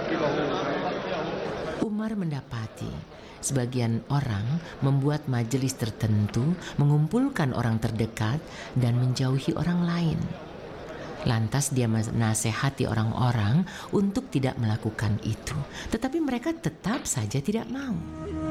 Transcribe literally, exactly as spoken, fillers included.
Umar mendapati sebagian orang membuat majelis tertentu, mengumpulkan orang terdekat dan menjauhi orang lain. Lantas dia menasehati orang-orang untuk tidak melakukan itu, tetapi mereka tetap saja tidak mau.